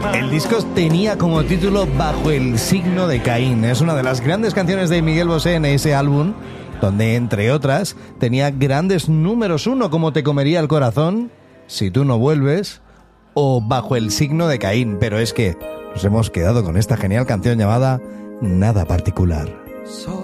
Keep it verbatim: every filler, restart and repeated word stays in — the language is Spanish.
El disco tenía como título Bajo el signo de Caín. Es una de las grandes canciones de Miguel Bosé en ese álbum, donde, entre otras, tenía grandes números uno como Te comería el corazón, Si tú no vuelves o Bajo el signo de Caín. Pero es que nos hemos quedado con esta genial canción llamada Nada particular. Soy